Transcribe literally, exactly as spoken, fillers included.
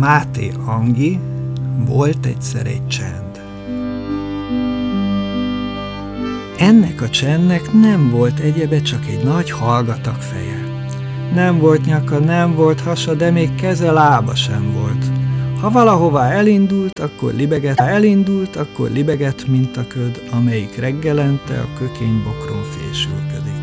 Máté Angi, volt egyszer egy csend. Ennek a csendnek nem volt egyebe, csak egy nagy hallgatag feje. Nem volt nyaka, nem volt hasa, de még keze, lába sem volt. Ha valahová elindult, akkor libegett, ha elindult, akkor libegett, mint a köd, amelyik reggelente a kökény bokron fésülködik.